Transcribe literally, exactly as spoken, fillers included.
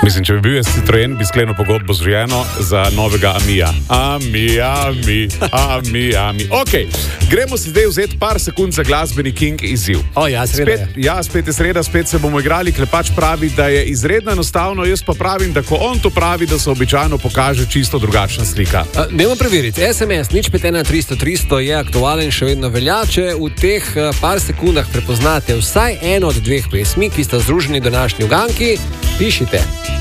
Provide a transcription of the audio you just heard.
Mislim, če bi bil jaz Citroen, bi sklenil pogodbo z ženo za novega Amija. Ami, Ami, Ami, Ami. Ok, gremo si zdaj vzeti par sekund za glasbeni King izziv. O, ja, sreda spet, ja, spet je sreda, spet se bomo igrali. Klepač pravi, da je izredno enostavno, jaz pa pravim, da ko on to pravi, da se običajno pokaže čisto drugačna slika. Dajmo preveriti. S M S nič pet ena tristo tristo je aktualen, še vedno velja. Če v teh par sekundah prepoznate vsaj eno od dveh pesmi, ki sta združeni v današnji uganki, pišite.